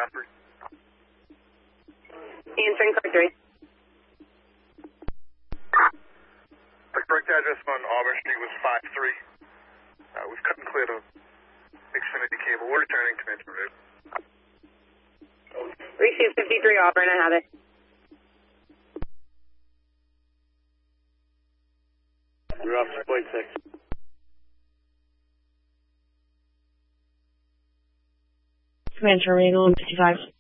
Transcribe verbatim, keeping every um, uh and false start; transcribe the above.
Bradford. Answering code three. The correct address on Auburn Street was five three. Uh, we've cut and cleared a Xfinity cable. We're returning to Manchester. Receive fifty-three Auburn, I have it. You're off to point six. Command terminated on fifty-five.